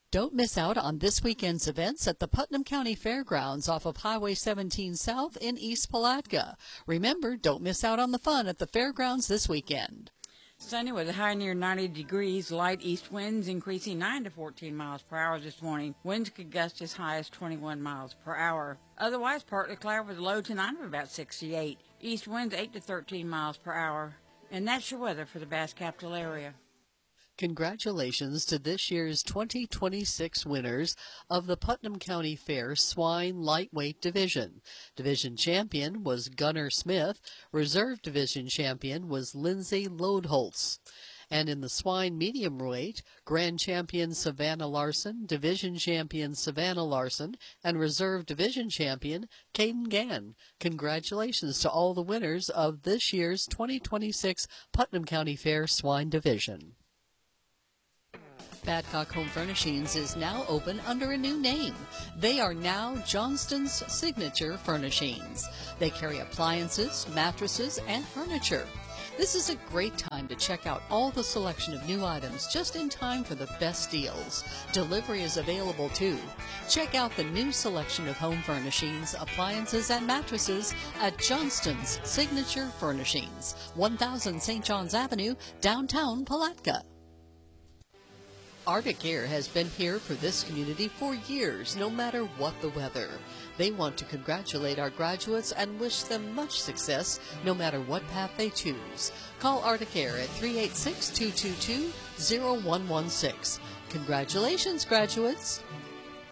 Don't miss out on this weekend's events at the Putnam County Fairgrounds off of Highway 17 South in East Palatka. Remember, don't miss out on the fun at the fairgrounds this weekend. Sunny with a high near 90 degrees, light east winds increasing 9 to 14 miles per hour this morning. Winds could gust as high as 21 miles per hour. Otherwise, partly cloudy with a low tonight of about 68. East winds 8 to 13 miles per hour. And that's your weather for the Bass Capital area. Congratulations to this year's 2026 winners of the Putnam County Fair Swine Lightweight Division. Division champion was Gunnar Smith. Reserve Division champion was Lindsay Lodeholtz. And in the swine medium weight, Grand Champion Savannah Larson, Division Champion Savannah Larson, and Reserve Division Champion Caden Gann. Congratulations to all the winners of this year's 2026 Putnam County Fair Swine Division. Badcock Home Furnishings is now open under a new name. They are now Johnston's Signature Furnishings. They carry appliances, mattresses, and furniture. This is a great time to check out all the selection of new items just in time for the best deals. Delivery is available too. Check out the new selection of home furnishings, appliances, and mattresses at Johnston's Signature Furnishings, 1000 St. John's Avenue, downtown Palatka. Arctic Air has been here for this community for years, no matter what the weather. They want to congratulate our graduates and wish them much success, no matter what path they choose. Call Arctic Air at 386-222-0116. Congratulations, graduates!